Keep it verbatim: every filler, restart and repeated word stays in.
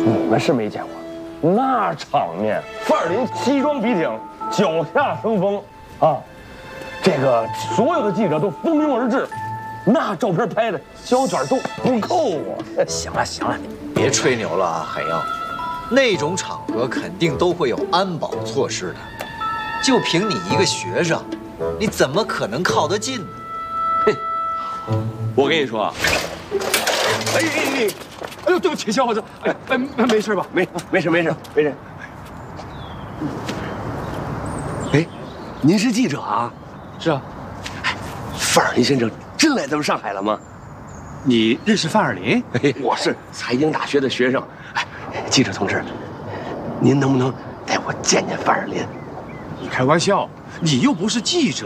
你们是没见过，那场面，范尔林西装笔挺，脚下生风啊，这个所有的记者都蜂拥而至，那照片拍的胶卷都不够啊！ 行了行了，你别吹牛了啊，海英，那种场合肯定都会有安保措施的，就凭你一个学生，你怎么可能靠得近呢？ 嘿，我跟你说啊，哎哎哎，哎呦，对不起，小伙子，哎哎，没事吧？ 没没事没事没事。哎，您是记者啊？ 是啊。 哎，范尔林先生真来咱们上海了吗？ 你认识范尔林？ 哎，我是财经大学的学生。哎，记者同志，您能不能带我见见范尔林？ 你开玩笑，你又不是记者，